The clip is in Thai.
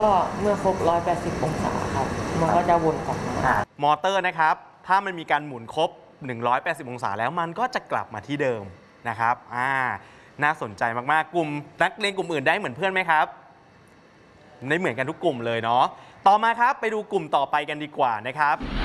ก็เมื่อครบ180องศาครับมันก็จะวนกลับมามอเตอร์นะครับถ้ามันมีการหมุนครบ180องศาแล้วมันก็จะกลับมาที่เดิมนะครับน่าสนใจมากๆกลุ่มนักเรียนกลุ่มอื่นได้เหมือนเพื่อนไหมครับได้เหมือนกันทุกกลุ่มเลยเนาะต่อมาครับไปดูกลุ่มต่อไปกันดีกว่านะครับ